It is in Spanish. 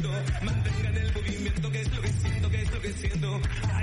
Mantengan el movimiento, que es lo que siento, que es lo que siento.